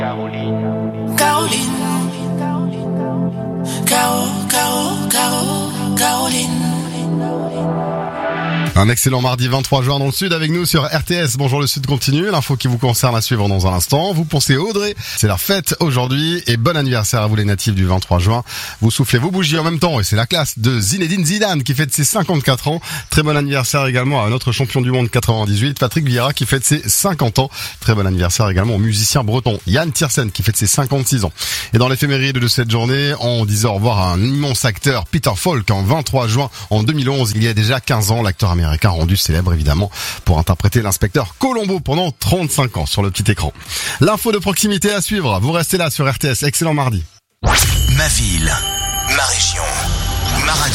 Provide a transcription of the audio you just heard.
Caroline. Caroline. Un excellent mardi 23 juin dans le Sud avec nous sur RTS. Bonjour, le Sud continue. L'info qui vous concerne à suivre dans un instant. Vous pensez Audrey, c'est leur fête aujourd'hui et bon anniversaire à vous les natifs du 23 juin. Vous soufflez vos bougies en même temps et c'est la classe de Zinedine Zidane qui fête ses 54 ans. Très bon anniversaire également à notre champion du monde 98, Patrick Vieira qui fête ses 50 ans. Très bon anniversaire également au musicien breton Yann Tiersen qui fête ses 56 ans. Et dans l'éphéméride de cette journée, on disait au revoir à un immense acteur, Peter Falk, en 23 juin en 2011. Il y a déjà 15 ans, l'acteur américain rendu célèbre évidemment pour interpréter l'inspecteur Colombo pendant 35 ans sur le petit écran. L'info de proximité à suivre, vous restez là sur RTS, excellent mardi. Ma ville, ma région, ma radio.